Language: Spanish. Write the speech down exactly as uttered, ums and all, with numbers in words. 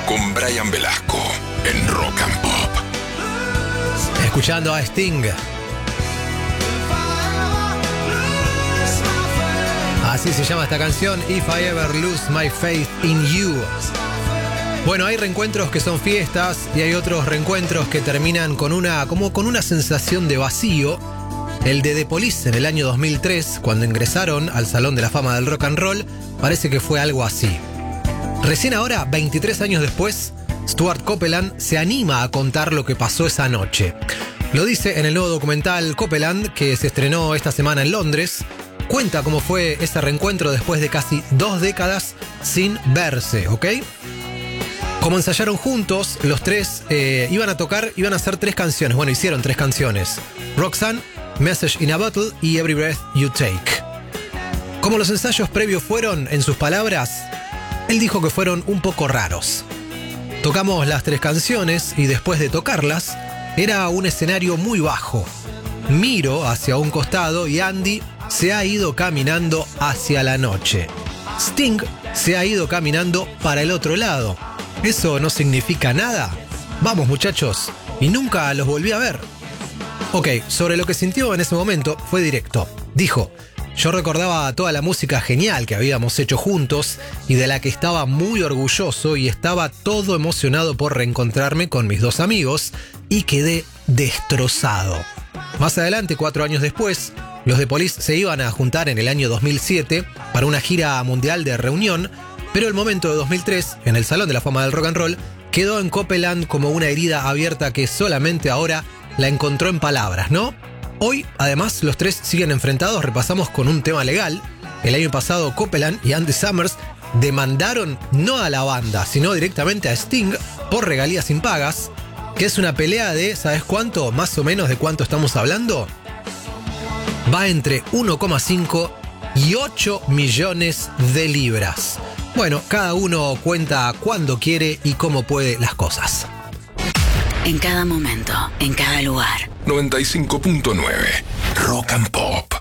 con Brian Velasco en Rock and Pop. Escuchando a Sting. Así se llama esta canción, If I Ever Lose My Faith in You. Bueno, hay reencuentros que son fiestas y hay otros reencuentros que terminan con una, como con una sensación de vacío. El de The Police en el año dos mil tres, cuando ingresaron al Salón de la Fama del Rock and Roll, parece que fue algo así. Recién ahora, veintitrés años después, Stuart Copeland se anima a contar lo que pasó esa noche. Lo dice en el nuevo documental Copeland, que se estrenó esta semana en Londres. Cuenta cómo fue ese reencuentro después de casi dos décadas sin verse, ¿ok? Como ensayaron juntos, los tres eh, iban a tocar, iban a hacer tres canciones. Bueno, hicieron tres canciones. Roxanne, Message in a Bottle y Every Breath You Take. Como los ensayos previos fueron, en sus palabras, él dijo que fueron un poco raros. Tocamos las tres canciones y después de tocarlas, era un escenario muy bajo. Miro hacia un costado y Andy se ha ido caminando hacia la noche. Sting se ha ido caminando para el otro lado. ¿Eso no significa nada? Vamos, muchachos, y nunca los volví a ver. Ok, sobre lo que sintió en ese momento fue directo. Dijo: yo recordaba toda la música genial que habíamos hecho juntos y de la que estaba muy orgulloso, y estaba todo emocionado por reencontrarme con mis dos amigos, y quedé destrozado. Más adelante, cuatro años después, los The Police se iban a juntar en el año dos mil siete para una gira mundial de reunión, pero el momento de dos mil tres, en el Salón de la Fama del Rock and Roll, quedó en Copeland como una herida abierta que solamente ahora la encontró en palabras, ¿no? Hoy, además, los tres siguen enfrentados. Repasamos con un tema legal. El año pasado, Copeland y Andy Summers demandaron no a la banda, sino directamente a Sting por regalías impagas, que es una pelea de, ¿sabes cuánto? Más o menos de cuánto estamos hablando. Va entre uno coma cinco y ocho millones de libras. Bueno, cada uno cuenta cuando quiere y cómo puede las cosas. En cada momento, en cada lugar. noventa y cinco punto nueve Rock and Pop.